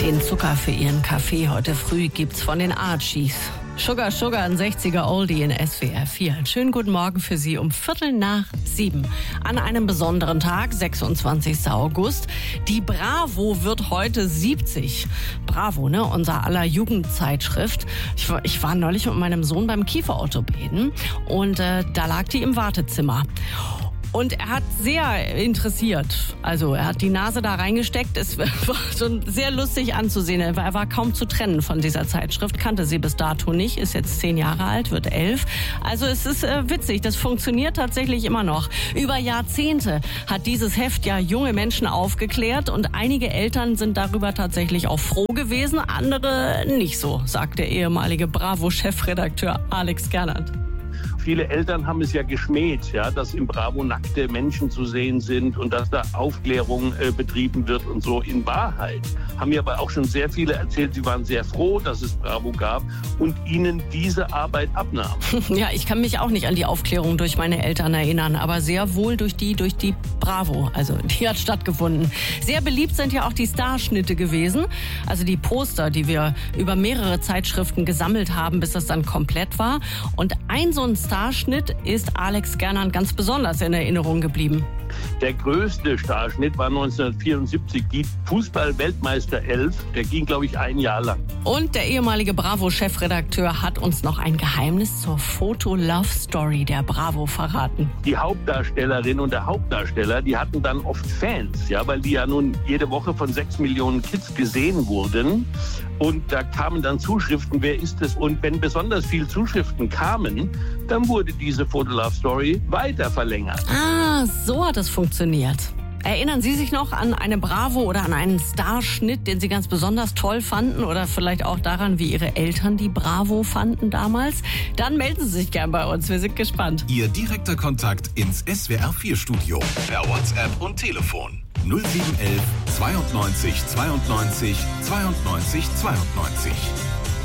Den Zucker für ihren Kaffee heute früh gibt's von den Archies. Sugar, Sugar, ein 60er Oldie in SWR 4. Einen schönen guten Morgen für Sie um 6:45 an einem besonderen Tag, 26. August. Die Bravo wird heute 70. Bravo, ne? Unser aller Jugendzeitschrift. Ich war neulich mit meinem Sohn beim Kieferorthopäden und da lag die im Wartezimmer. Und er hat sehr interessiert. Also er hat die Nase da reingesteckt. Es war schon sehr lustig anzusehen. Er war kaum zu trennen von dieser Zeitschrift. Kannte sie bis dato nicht. Ist jetzt 10 Jahre alt, wird 11. Also es ist witzig. Das funktioniert tatsächlich immer noch. Über Jahrzehnte hat dieses Heft ja junge Menschen aufgeklärt. Und einige Eltern sind darüber tatsächlich auch froh gewesen. Andere nicht so, sagt der ehemalige Bravo-Chefredakteur Alex Gernert. Viele Eltern haben es ja geschmäht, ja, dass im Bravo nackte Menschen zu sehen sind und dass da Aufklärung betrieben wird und so. In Wahrheit haben mir aber auch schon sehr viele erzählt, sie waren sehr froh, dass es Bravo gab und ihnen diese Arbeit abnahm. Ja, ich kann mich auch nicht an die Aufklärung durch meine Eltern erinnern, aber sehr wohl durch die Bravo. Also die hat stattgefunden. Sehr beliebt sind ja auch die Starschnitte gewesen. Also die Poster, die wir über mehrere Zeitschriften gesammelt haben, bis das dann komplett war. Und ein so ein Starschnitt ist Alex Gernert ganz besonders in Erinnerung geblieben. Der größte Starschnitt war 1974, die Fußball-Weltmeister 11. Der ging, glaube ich, ein Jahr lang. Und der ehemalige Bravo-Chefredakteur hat uns noch ein Geheimnis zur Foto-Love-Story der Bravo verraten. Die Hauptdarstellerin und der Hauptdarsteller, die hatten dann oft Fans, ja, weil die ja nun jede Woche von 6 Millionen Kids gesehen wurden. Und da kamen dann Zuschriften, wer ist es? Und wenn besonders viele Zuschriften kamen, dann wurde diese Foto-Love-Story weiter verlängert. Ah, so hat es funktioniert. Erinnern Sie sich noch an eine Bravo oder an einen Starschnitt, den Sie ganz besonders toll fanden? Oder vielleicht auch daran, wie Ihre Eltern die Bravo fanden damals? Dann melden Sie sich gern bei uns, wir sind gespannt. Ihr direkter Kontakt ins SWR 4 Studio per WhatsApp und Telefon 0711 92 92 92 92.